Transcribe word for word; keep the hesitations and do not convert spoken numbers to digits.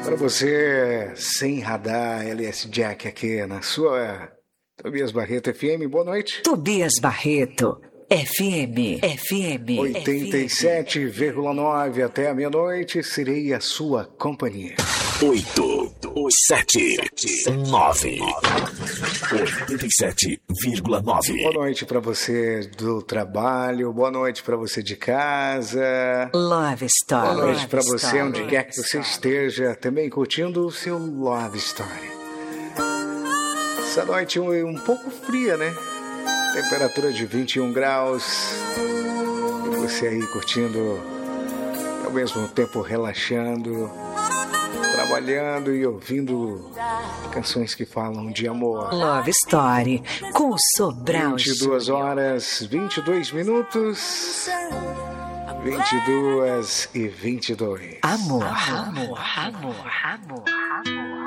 Para você, sem radar, L S Jack aqui na sua Tobias Barreto F M, boa noite. Tobias Barreto F M, F M oitenta e sete vírgula nove até a meia-noite, serei a sua companhia. oito, sete, nove, oitenta e sete vírgula nove. Boa noite para você do trabalho, boa noite para você de casa. Love Story. Boa noite para você onde quer que você esteja, também curtindo o seu Love Story. Essa noite um, um pouco fria, né? Temperatura de vinte e um graus. E você aí curtindo, ao mesmo tempo relaxando, trabalhando e ouvindo canções que falam de amor. Love Story com Sobral. vinte e duas horas, vinte e dois minutos. vinte e duas e vinte e dois. Amor, amor, amor, amor, amor.